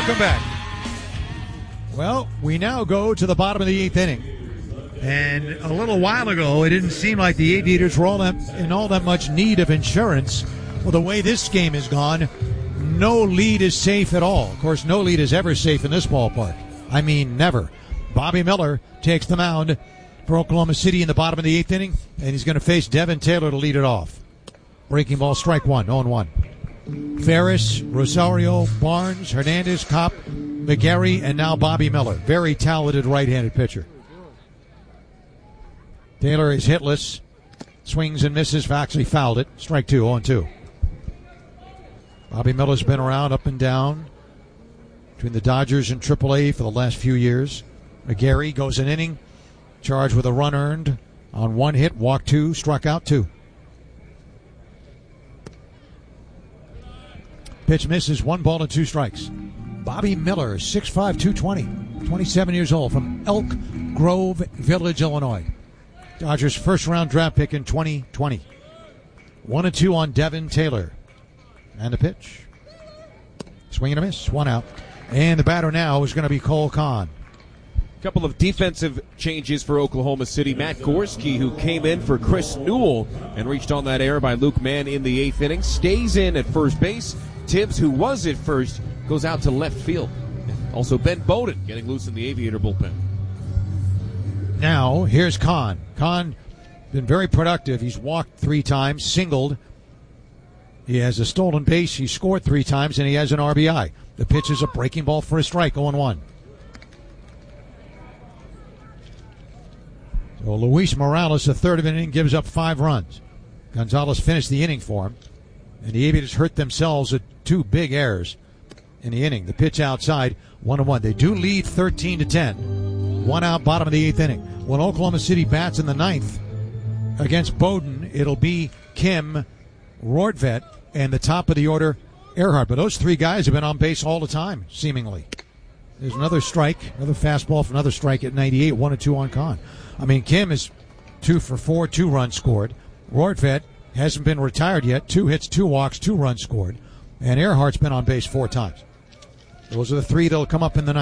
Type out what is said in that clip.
Welcome back. Well, we now go to the bottom of the eighth inning. And a little while ago, it didn't seem like the Aviators were all that much need of insurance. Well, the way this game has gone, no lead is safe at all. Of course, no lead is ever safe in this ballpark. I mean, never. Bobby Miller takes the mound for Oklahoma City in the bottom of the eighth inning, and he's going to face Devin Taylor to lead it off. Breaking ball, strike one, 0-1. Ferris, Rosario, Barnes, Hernandez, Kopp, McGarry, and now Bobby Miller. Very talented right-handed pitcher. Taylor is hitless. Swings and misses. Actually fouled it. Strike two, 0-2. Bobby Miller's been around up and down between the Dodgers and AAA for the last few years. McGarry goes an inning, charged with a run earned on one hit, walked two, struck out two. Pitch misses, 1 ball and 2 strikes. Bobby Miller, 6'5", 220, 27 years old, from Elk Grove Village, Illinois. Dodgers first-round draft pick in 2020. 1-2 on Devin Taylor. And the pitch. Swing and a miss, 1 out. And the batter now is going to be Cole Kahn. Couple of defensive changes for Oklahoma City. Matt Gorski, who came in for Chris Newell and reached on that error by Luke Mann in the 8th inning, stays in at first base. Tibbs, who was at first, goes out to left field. Also Ben Bowden getting loose in the Aviator bullpen. Now, here's Kahn. Kahn been very productive. He's walked 3 times, singled. He has a stolen base. He scored 3 times, and he has an RBI. The pitch is a breaking ball for a strike, 0-1. So Luis Morales, the third of an inning, gives up 5 runs. Gonzalez finished the inning for him, and the Aviators hurt themselves with 2 big errors in the inning. The pitch outside, 1-1. They do lead 13-10. 1 out, bottom of the 8th inning. When Oklahoma City bats in the 9th against Bowden, it'll be Kim, Rortvedt, and the top of the order, Earhart. But those 3 guys have been on base all the time, seemingly. There's another strike, another fastball for another strike at 98, 1-2 on Kahn. I mean, Kim is 2 for 4, 2 runs scored. Rortvedt hasn't been retired yet, 2 hits, 2 walks, 2 runs scored. And Earhart's been on base 4 times. Those are the 3 that'll come up in the 9th.